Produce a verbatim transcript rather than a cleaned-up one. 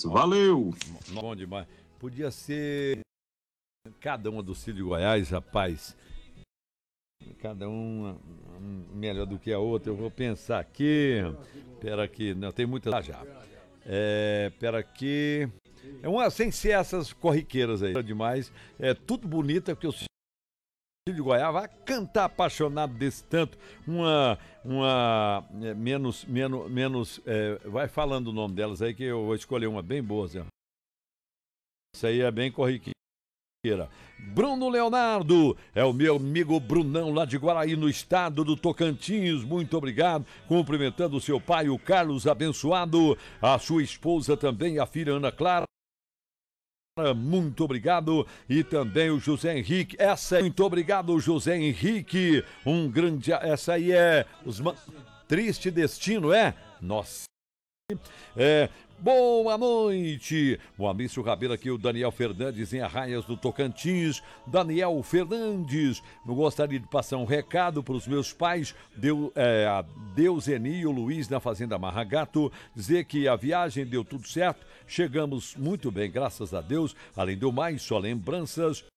abraço, valeu! Bom demais. Podia ser cada uma do Cílio de Goiás, rapaz. Cada um melhor do que a outra. Eu vou pensar aqui. Pera aqui, não, tem muitas ah, já. É, pera aqui. É uma, sem ser essas corriqueiras aí. Demais. É tudo bonita, porque o Cílio de Goiás vai cantar apaixonado desse tanto. Uma. Uma. É, menos. Menos. menos é, vai falando o nome delas aí que eu vou escolher uma bem boa. Zé. Isso aí é bem corriqueira. Bruno Leonardo, é o meu amigo Brunão lá de Guaraí, no estado do Tocantins, muito obrigado, cumprimentando o seu pai, o Carlos abençoado, a sua esposa também, a filha Ana Clara, muito obrigado, e também o José Henrique, essa é, muito obrigado José Henrique, um grande, essa aí é os triste destino, é? Nossa. É, boa noite, o Amício Rabelo aqui, o Daniel Fernandes em Arraias do Tocantins. Daniel Fernandes, eu gostaria de passar um recado para os meus pais, Deu, é, a Deuseni e o Luiz na Fazenda Marragato, dizer que a viagem deu tudo certo, chegamos muito bem, graças a Deus, além do mais, só lembranças